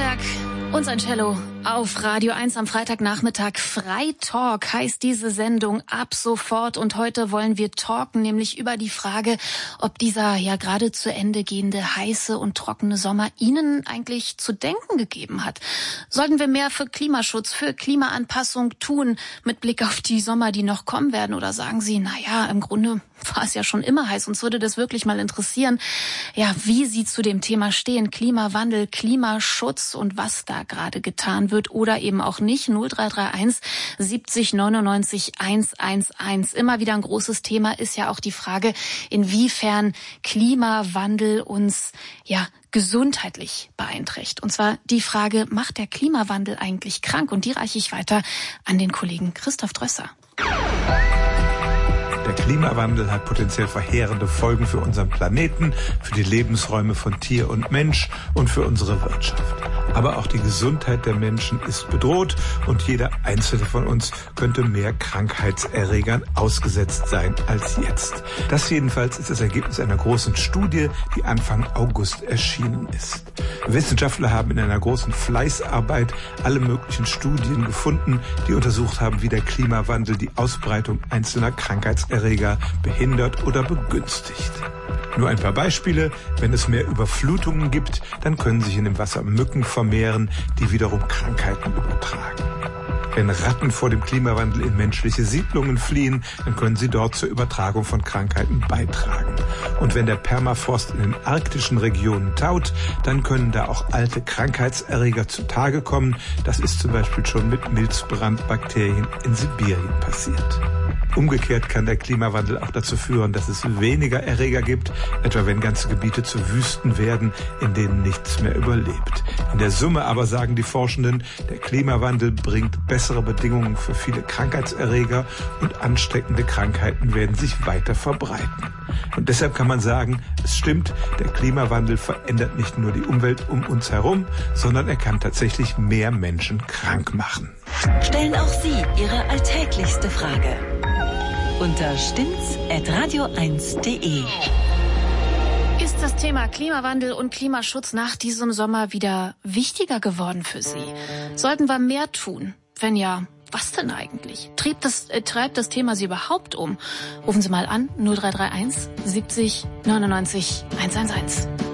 Freitag und sein Cello auf Radio 1 am Freitagnachmittag. Freitalk heißt diese Sendung ab sofort. Und heute wollen wir talken, nämlich über die Frage, ob dieser ja gerade zu Ende gehende heiße und trockene Sommer Ihnen eigentlich zu denken gegeben hat. Sollten wir mehr für Klimaschutz, für Klimaanpassung tun, mit Blick auf die Sommer, die noch kommen werden? Oder sagen Sie, naja, im Grunde war es ja schon immer heiß. Uns würde das wirklich mal interessieren, ja, wie Sie zu dem Thema stehen. Klimawandel, Klimaschutz und was da gerade getan wird oder eben auch nicht. 0331 70 99 111. Immer wieder ein großes Thema ist ja auch die Frage, inwiefern Klimawandel uns ja gesundheitlich beeinträchtigt. Und zwar die Frage, macht der Klimawandel eigentlich krank? Und die reiche ich weiter an den Kollegen Christoph Drösser. Der Klimawandel hat potenziell verheerende Folgen für unseren Planeten, für die Lebensräume von Tier und Mensch und für unsere Wirtschaft. Aber auch die Gesundheit der Menschen ist bedroht und jeder einzelne von uns könnte mehr Krankheitserregern ausgesetzt sein als jetzt. Das jedenfalls ist das Ergebnis einer großen Studie, die Anfang August erschienen ist. Wissenschaftler haben in einer großen Fleißarbeit alle möglichen Studien gefunden, die untersucht haben, wie der Klimawandel die Ausbreitung einzelner Krankheitserreger behindert oder begünstigt. Nur ein paar Beispiele. Wenn es mehr Überflutungen gibt, dann können sich in dem Wasser Mücken vermehren, die wiederum Krankheiten übertragen. Wenn Ratten vor dem Klimawandel in menschliche Siedlungen fliehen, dann können sie dort zur Übertragung von Krankheiten beitragen. Und wenn der Permafrost in den arktischen Regionen taut, dann können da auch alte Krankheitserreger zutage kommen. Das ist zum Beispiel schon mit Milzbrandbakterien in Sibirien passiert. Umgekehrt kann der Klimawandel auch dazu führen, dass es weniger Erreger gibt, etwa wenn ganze Gebiete zu Wüsten werden, in denen nichts mehr überlebt. In der Summe aber sagen die Forschenden, der Klimawandel bringt bessere Bedingungen für viele Krankheitserreger und ansteckende Krankheiten werden sich weiter verbreiten. Und deshalb kann man sagen, es stimmt, der Klimawandel verändert nicht nur die Umwelt um uns herum, sondern er kann tatsächlich mehr Menschen krank machen. Stellen auch Sie Ihre alltäglichste Frage unter stimmtz@radio1.de. Ist das Thema Klimawandel und Klimaschutz nach diesem Sommer wieder wichtiger geworden für Sie? Sollten wir mehr tun? Wenn ja, was denn eigentlich? Treibt das Thema Sie überhaupt um? Rufen Sie mal an, 0331 70 99 111.